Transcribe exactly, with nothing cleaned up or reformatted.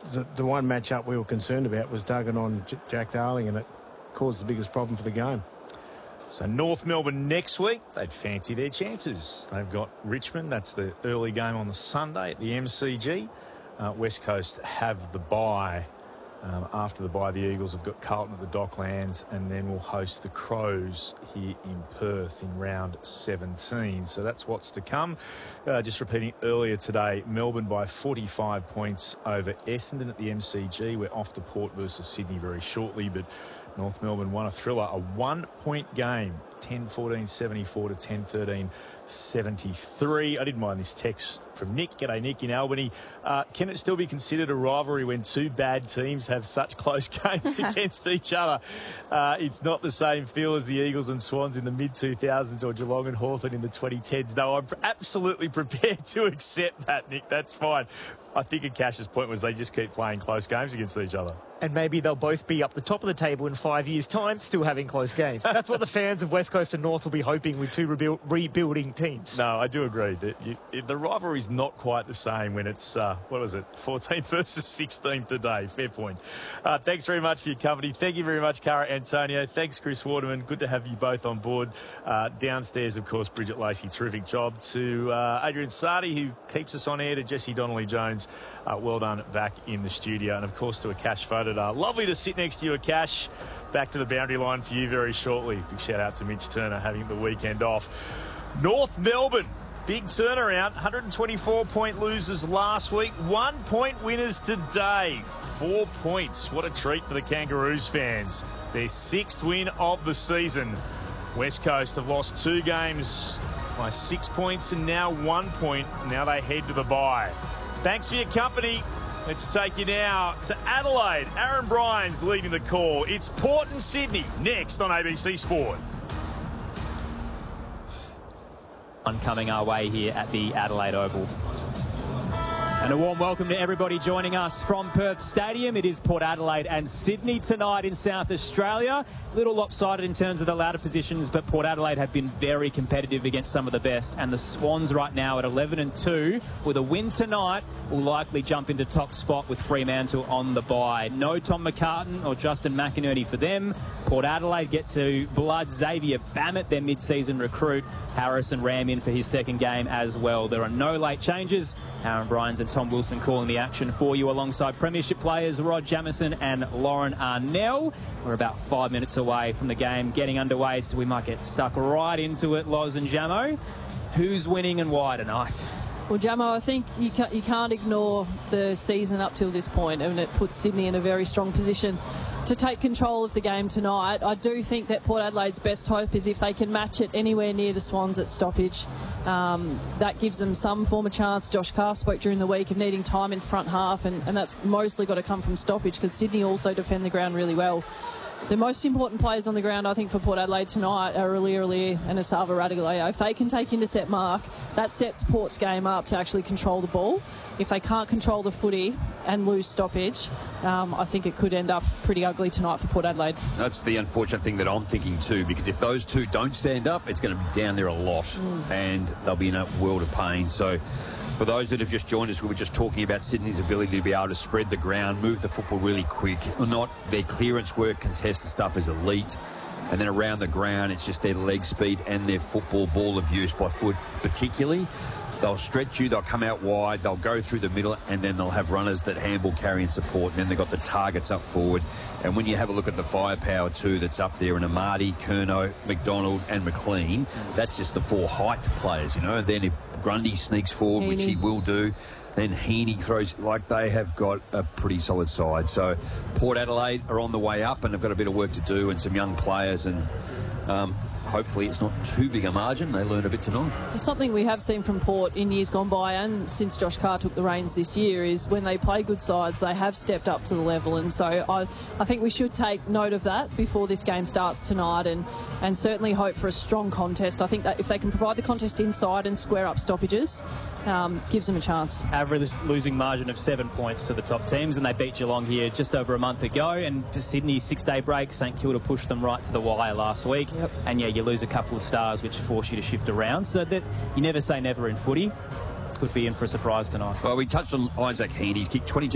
the, the one matchup we were concerned about was Duggan on J Jack Darling, and it caused the biggest problem for the game. So North Melbourne next week, they'd fancy their chances. They've got Richmond. That's the early game on the Sunday at the M C G. Uh, West Coast have the bye. Um, after the bye, the Eagles have got Carlton at the Docklands, and then we'll host the Crows here in Perth in round seventeen. So that's what's to come. Uh, just repeating earlier today, Melbourne by forty-five points over Essendon at the M C G. We're off to Port versus Sydney very shortly, but North Melbourne won a thriller, a one-point game, ten fourteen seventy-four to ten thirteen seventy-three. I didn't mind this text from Nick. G'day, Nick in Albany. Uh, can it still be considered a rivalry when two bad teams have such close games against each other? Uh, it's not the same feel as the Eagles and Swans in the mid two thousands or Geelong and Hawthorn in the twenty tens. No, I'm absolutely prepared to accept that, Nick. That's fine. I think Akash's point was they just keep playing close games against each other. And maybe they'll both be up the top of the table in five years' time, still having close games. That's what the fans of West Coast and North will be hoping with two rebuild, rebuilding teams. No, I do agree. that you, The rivalry's not quite the same when it's, uh, what was it, fourteenth versus sixteenth today. Fair point. Uh, thanks very much for your company. Thank you very much, Cara Antonio. Thanks, Chris Waterman. Good to have you both on board. Uh, downstairs, of course, Bridget Lacey. Terrific job. To uh, Adrian Sardi, who keeps us on air. To Jesse Donnelly-Jones. Uh, well done back in the studio. And, of course, to Akash Fotodar. Lovely to sit next to you, Akash. Back to the boundary line for you very shortly. Big shout-out to Mitch Turner having the weekend off. North Melbourne, big turnaround. one hundred twenty-four point losers last week. One-point winners today. Four points. What a treat for the Kangaroos fans. Their sixth win of the season. West Coast have lost two games by six points and now one point. Now they head to the bye. Thanks for your company. Let's take you now to Adelaide. Aaron Bryans leading the call. It's Port and Sydney next on A B C Sport. One coming our way here at the Adelaide Oval. And a warm welcome to everybody joining us from Perth Stadium. It is Port Adelaide and Sydney tonight in South Australia. A little lopsided in terms of the ladder positions, but Port Adelaide have been very competitive against some of the best. And the Swans right now at eleven and two, with a win tonight, will likely jump into top spot with Fremantle on the bye. No Tom McCartan or Justin McInerney for them. Port Adelaide get to blood Xavier Bammett, their mid-season recruit. Harrison Ram in for his second game as well. There are no late changes. Aaron Bryans and Tom Wilson calling the action for you alongside premiership players Rod Jamieson and Lauren Arnell. We're about five minutes away from the game getting underway, so we might get stuck right into it. Loz and Jamo, who's winning and why tonight? Well, Jamo, I think you can't, you can't ignore the season up till this point, and it puts Sydney in a very strong position to take control of the game tonight. I do think that Port Adelaide's best hope is if they can match it anywhere near the Swans at stoppage. Um, that gives them some form of chance. Josh Carr spoke during the week of needing time in front half, and, and that's mostly got to come from stoppage because Sydney also defend the ground really well. The most important players on the ground, I think, for Port Adelaide tonight are Aliir Aliir and Esava Radigaleo. If they can take intercept mark, that sets Port's game up to actually control the ball. If they can't control the footy and lose stoppage, um, I think it could end up pretty ugly tonight for Port Adelaide. That's the unfortunate thing that I'm thinking too, because if those two don't stand up, it's going to be down there a lot, mm. and they'll be in a world of pain. So for those that have just joined us, we were just talking about Sydney's ability to be able to spread the ground, move the football really quick. Or not, their clearance work, contested stuff is elite. And then around the ground, it's just their leg speed and their football ball of use by foot particularly. They'll stretch you, they'll come out wide, they'll go through the middle, and then they'll have runners that handball, carry and support. And then they've got the targets up forward. And when you have a look at the firepower too that's up there, and Amadi, Curnow, McDonald and McLean, that's just the four height players, you know. And then if Grundy sneaks forward, Heaney, which he will do, then Heaney throws, like they have got a pretty solid side. So Port Adelaide are on the way up and have got a bit of work to do and some young players, and um, hopefully it's not too big a margin. They learn a bit tonight. Something we have seen from Port in years gone by, and since Josh Carr took the reins this year, is when they play good sides, they have stepped up to the level. And so I, I think we should take note of that before this game starts tonight, and, and certainly hope for a strong contest. I think that if they can provide the contest inside and square up stoppages, um, gives them a chance. Average losing margin of seven points to the top teams, and they beat Geelong here just over a month ago. And for Sydney's six-day break, St Kilda pushed them right to the wire last week. Yep. And yeah, you lose a couple of stars, which force you to shift around. So that you never say never in footy. Could be in for a surprise tonight. Well, we touched on Isaac Heaney. He's kicked twenty-two